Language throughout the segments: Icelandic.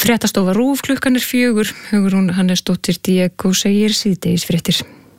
Fréttastofa RÚV, klukkan 4, Hugrún Hannesdóttir Diego segir síðdegisfréttir.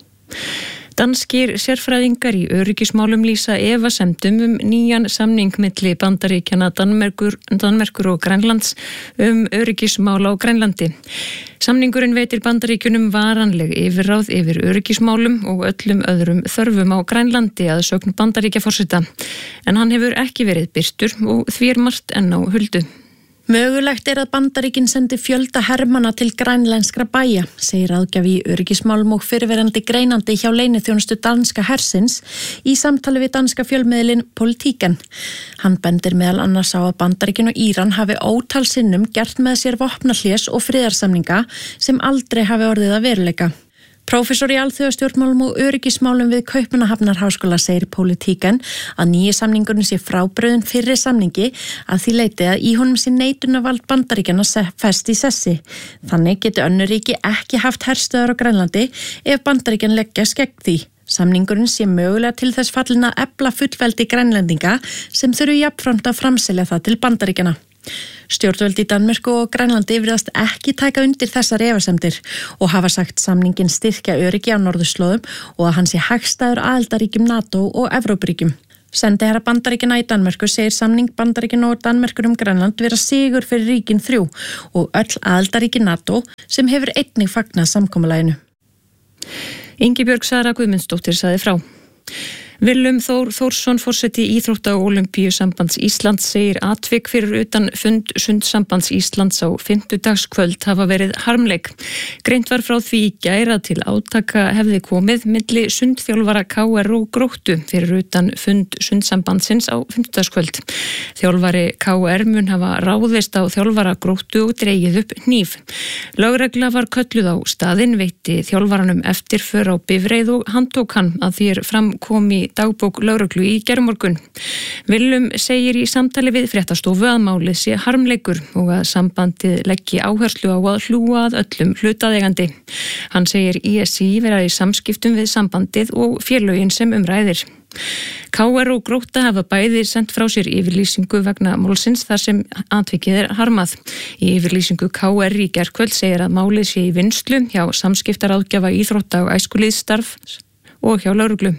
Danskir sérfræðingar í öryggismálum lýsa efasemdum nýjan samning milli Bandaríkjanna, Danmerkur og Grænlands öryggismál á Grænlandi. Samningurinn veitir Bandaríkjunum varanleg yfirráð yfir öryggismálum og öllum öðrum þörfum á Grænlandi að sögn Bandaríkjaforseta. En hann hefur ekki verið birtur og því margt enn á huldu. Mögulegt að Bandaríkin sendi fjölda hermanna til grænlenskra bæja, segir ráðgjafi í öryggismálum og fyrrverandi greinandi hjá leyniþjónustu danska hersins í samtali við danska fjölmiðlinn Politiken. Hann bendir meðal annars á að Bandaríkin og Íran hafi ótal sinnum gert með sér vopnahlés og friðarsamninga sem aldrei hafi orðið að veruleika. Prófessor í alþjóðastjórnmálum og öryggismálum við Kaupmannahafnarháskóla segir Politiken að nýji samningurinn sé frábrugðinn fyrri samningi að því leyti að í honum sé neitunarvald Bandaríkjanna fest í sessi. Þannig geti önnur ríki ekki haft herstöðar á Grænlandi ef Bandaríkjan leggjast gegn því. Samningurinn sé mögulega til þess fallin að efla fullveldi grænlendinga sem þurfi jafnframt að framselja það til Bandaríkjanna. Stjórnvöld í Danmörku og Grænlandi virðast ekki taka undir þessar efasemdir og hafa sagt samningin styrkja öryggi á norðurslóðum og að hann sé hagstæður aðildarríkjum NATO og Evrópuríkjum. Sendiherra Bandaríkjanna í Danmörku segir samning Bandaríkjanna og Danmerkur Grænland vera sigur fyrir ríkin 3 og öll aðildarríki NATO sem hefur einnig fagnað samkomulaginu. Ingibjörg Sara Guðmundsdóttir sagði frá. Willum Þór Þórsson, forseti Íþrótta- og Ólympíusambands Íslands, segir atvik fyrir utan fund Sundsambands Íslands á fimmtudagskvöld hafa verið harmleik. Greint var frá því í gær að til átaka hefði komið milli sundþjálfara KR og Gróttu fyrir utan fund Sundsambandsins á fimmtudagskvöld. Þjálfari KR mun hafa ráðist á þjálfara Gróttu og dregið upp hníf. Lögregla var kölluð á staðinn, veitti þjálfaranum eftirför á bifreið og handtók hann að því fram kom í dagbók lögreglu í gærmorgun. Willum segir í samtali við fréttastofu að málið sé harmleikur og að sambandið leggji áherslu á að hlúa að öllum hlutaðeigandi. Hann segir ISI vera í samskiptum við sambandið og félögin sem ræðir. KR og Grótta hafa bæði sendt frá sér yfirlýsingu vegna málsins þar sem atvikið harmað. Í yfirlýsingu KR í gærkvöld segir að málið sé í vinnslu hjá samskiptaráðgjafa íþrótta og æskulýðsstarf og hjá lögreglu.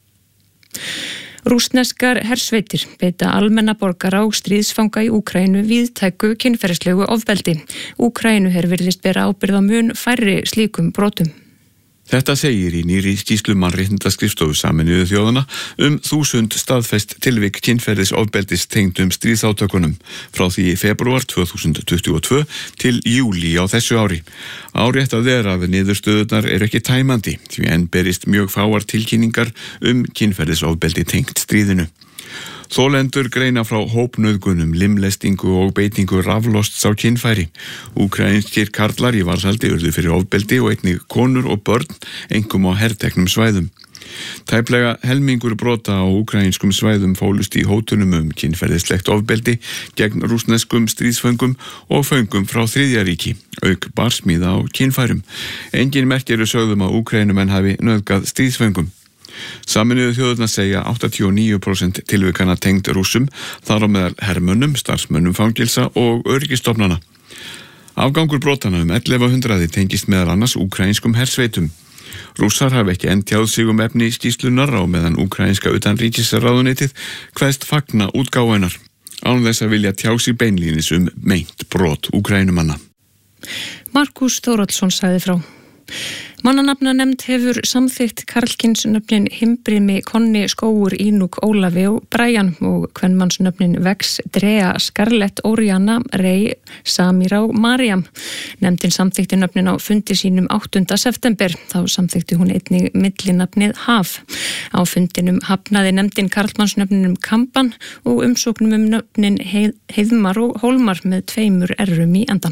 Rússneskar hersveitir beita almenna borgara og stríðsfanga í Úkraínu víðtæku kynferðislegu ofbeldi. Úkraínuher virðist bera ábyrgð á mun færri slíkum brotum. Þetta segir í nýrri skýrslu mannréttindaskrifstofu Sameinuðu þjóðanna 1000 staðfest tilvik kynferðisofbeldis tengdum stríðsátökunum frá því í febrúar 2022 til júlí á þessu ári. Áréttað að niðurstöðurnar ekki tæmandi því enn berist mjög fáar tilkynningar kynferðisofbeldi tengt stríðinu. Þolendur greina frá hópnauðgunum, limlestingu og beitingu raflosts á kynfæri. Úkraínskir karlar í varðhaldi urðu fyrir ofbeldi og einnig konur og börn, einkum á herteknum svæðum. Tæplega helmingur brota á úkraínskum svæðum fólust í hótunum kynferðislegt ofbeldi gegn rússneskum stríðsföngum og föngum frá Þriðja ríki, auk barsmíða á kynfærum. Engin merki eru sögðum að Úkraínumenn hafi nauðgað stríðsföngum. Sameinuðu þjóðirnar segja 89% tilvikana tengd Rússum, þar á meðal hermönnum, starfsmönnum fangilsa og öryggistofnana. Afgangur brotana 1100 tengist meðal annars úkraínskum hersveitum. Rússar hafa ekki enn tjáð sig efni skýrslunar á meðan úkraínska utanríkisráðuneytið kveðst fagna útgáfunar. Án þess að vilja tjá sig beinlínis meint brot úkraínumanna. Markus Þórhallsson sagði frá. Mannanafnanefnd hefur samþykkt karlkynsnöfnin Himbrimi, Konni, Skógur, Ínúk, Ólafi og Bræjan og kvenmannsnöfnin Vex, Drea, Scarlett, Oriana, Rey, Samira og Mariam. Nefndin samþykti nöfnin á fundi sínum 8. september. Þá samþykti hún einnig millinafnið Haf. Á fundinum hafnaði nefndin karlmannsnöfninum Kamban og umsóknum nöfnin Heiðmar og Hólmar með 2 R-um í endan.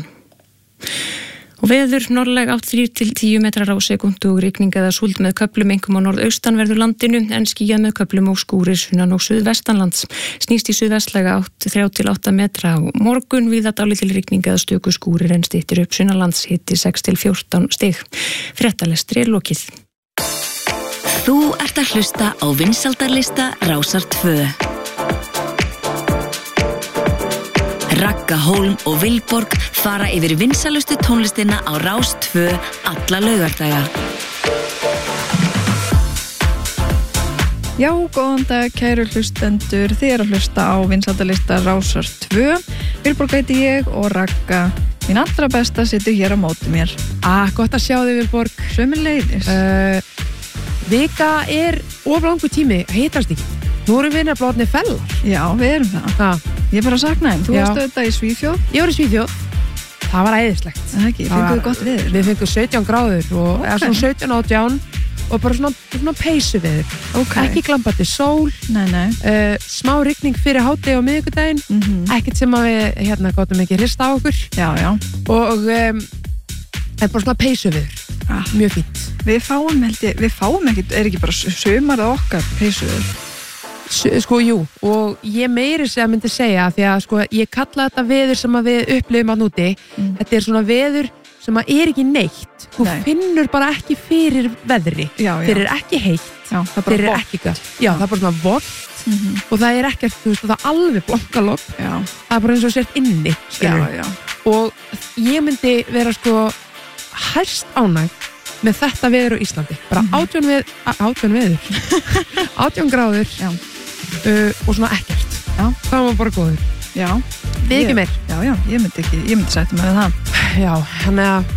Og veður norðlæg 8–10 metrar á sekúndu og rigning eða súld með köflum einkum á norðaustanverðu landinu en skýjað með köflum og skúrir sunnan og suðvestanlands. Snýst í suðvestlæga 3–8 metra á morgun, víða dálítil rigning eða stöku skúrir en styttir upp sunnanlands, hiti 6–14 stig. Fréttalestri lokið. Þú ert að hlusta á vinsældarlista Rásar 2. Ragga Hólm og Vilborg fara yfir vinsalustu tónlistina á Rás 2 alla laugardaga. Já, góðan dag, kæru hlustendur. Þið eru að hlusta á vinsældarlista Rásar 2. Vilborg heiti ég og Ragga, mín allra besta, situr hér á móti mér. Gott að sjá þig, Vilborg. Sömuleiðis. Vika er oflangur tími, heitast ekki. Nú erum við nefnilega orðnir fellar. Já, við erum það. Ég er bara að sakna þeim. Þú varst auðvitað í Svíþjóð. Ég var í Svíþjóð. Það var æðislegt. Það ekki, fenguðu gott viður. Við fengum 17 gráður og eða svona 17-18 og bara svona peysu viður. Okay. Ekki glampandi sól. Nei. Smá rigning fyrir hádegi á miðvikudaginn. Ekkert sem að við gátum ekki hrista á okkur. Já. Og bara svona peysu viður. Mjög fínt. Við fáum ekkert, er ekki bara sumarið okkar peysu viður? Sko, jú, og ég meiri sem myndi segja því að sko, ég kalla þetta veður sem að við upplifum að núti. Þetta er svona veður sem að er ekki neitt. Þú finnur bara ekki fyrir veðri. Þeir eru ekki heitt. Þeir eru ekki galt. Já, það er bara svona volt og það er ekkert, þú veist, það er alveg blankalogn. Það er bara eins og sért inni. Já. Og ég myndi vera sko hæst ánægð með þetta veður á Íslandi. Bara 18 veður. 18 gráður. Og svona ekkert. Það var bara góður. Já. Við ekki meir. Já, ég myndi sætta mig við það. Já, þannig að